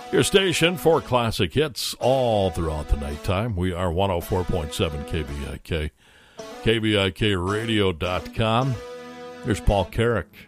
Your station for classic hits all throughout the nighttime. We are 104.7 KBIK, KBIKradio.com. Here's Paul Carrick.